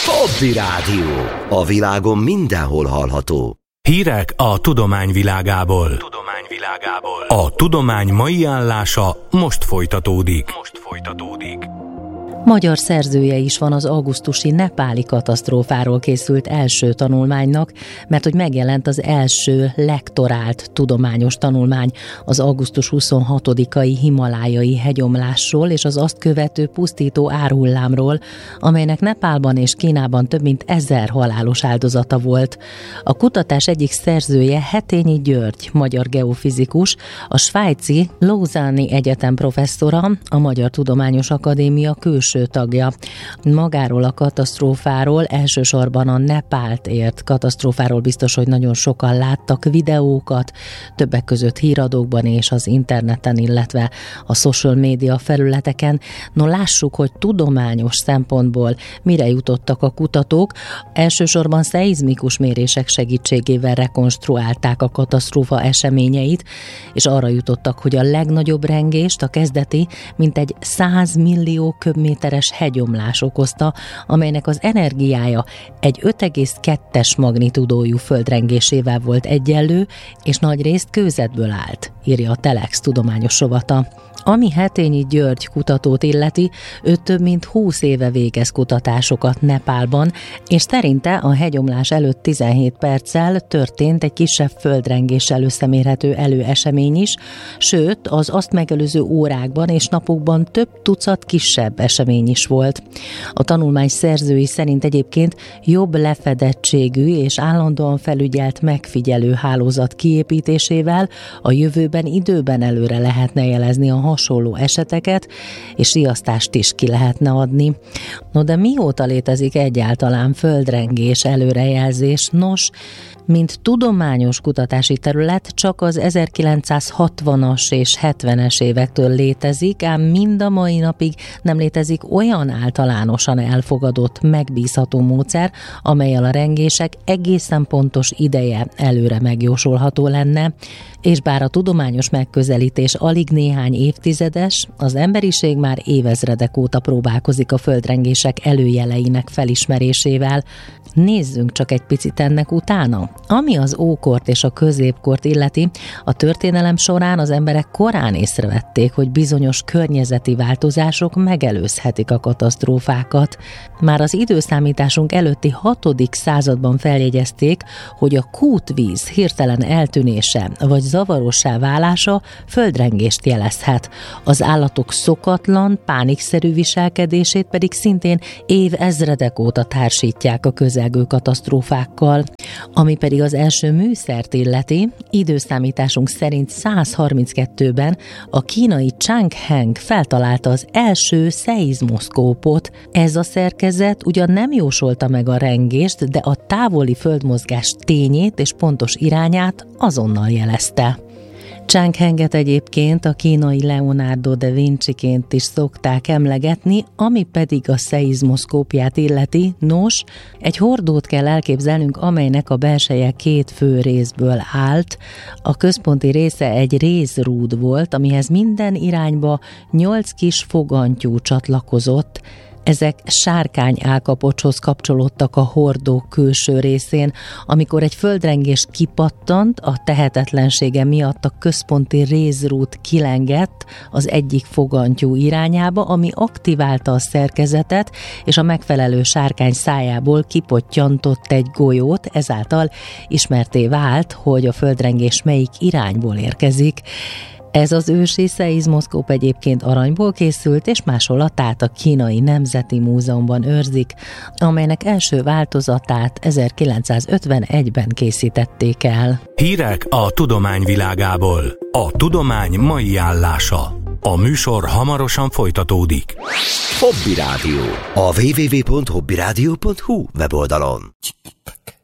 Hobby Rádió. A világon mindenhol hallható. Hírek a tudomány világából. A tudomány mai állása most folytatódik. Magyar szerzője is van az augusztusi nepáli katasztrófáról készült első tanulmánynak, mert hogy megjelent az első lektorált tudományos tanulmány az augusztus 26-ai himalájai hegyomlásról és az azt követő pusztító árhullámról, amelynek Nepálban és Kínában több mint 1000 halálos áldozata volt. A kutatás egyik szerzője Hetényi György, magyar geofizikus, a svájci Lausanne-i Egyetem professzora, a Magyar Tudományos Akadémia külső tagja. Magáról a katasztrófáról, elsősorban a Nepált ért katasztrófáról biztos, hogy nagyon sokan láttak videókat, többek között híradókban és az interneten, illetve a social media felületeken. No, lássuk, hogy tudományos szempontból mire jutottak a kutatók. Elsősorban szeizmikus mérések segítségével rekonstruálták a katasztrófa eseményeit, és arra jutottak, hogy a legnagyobb rengést, a kezdeti, mintegy 100 millió köbméteres hegyomlás okozta, amelynek az energiája egy 5,2-es magnitudójú földrengésével volt egyenlő, és nagyrészt kőzetből állt, írja a Telex tudományos rovata. Ami Hetényi György kutatót illeti, ő több mint 20 éve végez kutatásokat Nepálban, és szerinte a hegyomlás előtt 17 perccel történt egy kisebb földrengéssel összemérhető előesemény is, sőt, az azt megelőző órákban és napokban több tucat kisebb esemény is volt. A tanulmány szerzői szerint egyébként jobb lefedettségű és állandóan felügyelt megfigyelő hálózat kiépítésével a jövőben időben előre lehetne jelezni a hasonló eseteket, és riasztást is ki lehetne adni. No, de mióta létezik egyáltalán földrengés előrejelzés? Nos, mint tudományos kutatási terület csak az 1960-as és 70-es évektől létezik, ám mind a mai napig nem létezik olyan általánosan elfogadott, megbízható módszer, amellyel a rengések egészen pontos ideje előre megjósolható lenne, és bár a tudományos megközelítés alig néhány évtizedes, az emberiség már évezredek óta próbálkozik a földrengések előjeleinek felismerésével. Nézzünk csak egy picit ennek utána. Ami az ókort és a középkort illeti, a történelem során az emberek korán észrevették, hogy bizonyos környezeti változások megelőzhetik a katasztrófákat. Már az időszámításunk előtti 6. században feljegyezték, hogy a kútvíz hirtelen eltűnése vagy zavarossá válása földrengést jelezhet. Az állatok szokatlan, pánikszerű viselkedését pedig szintén évezredek óta társítják a közelgő katasztrófákkal. Ami pedig az első műszert illeti, időszámításunk szerint 132-ben a kínai Changheng feltalálta az első szeizmoszkópot. Ez a szerkezet ugyan nem jósolta meg a rengést, de a távoli földmozgás tényét és pontos irányát azonnal jelezte. Changhenget egyébként a kínai Leonardo da Vinciként is szokták emlegetni, ami pedig a szeizmoszkópját illeti. Nos, egy hordót kell elképzelnünk, amelynek a belseje 2 fő részből állt. A központi része egy rézrúd volt, amihez minden irányba 8 kis fogantyú csatlakozott. Ezek sárkány állkapocshoz kapcsolódtak a hordó külső részén. Amikor egy földrengés kipattant, a tehetetlensége miatt a központi rézrúd kilengett az egyik fogantyú irányába, ami aktiválta a szerkezetet, és a megfelelő sárkány szájából kipottyantott egy golyót, ezáltal ismertté vált, hogy a földrengés melyik irányból érkezik. Ez az ősi szeizmoszkóp egyébként aranyból készült, és másolatát a Kínai Nemzeti Múzeumban őrzik, amelynek első változatát 1951-ben készítették el. Hírek a tudomány világából. A tudomány mai állása. A műsor hamarosan folytatódik. Hobby Rádió. A www.hobbyradio.hu weboldalon.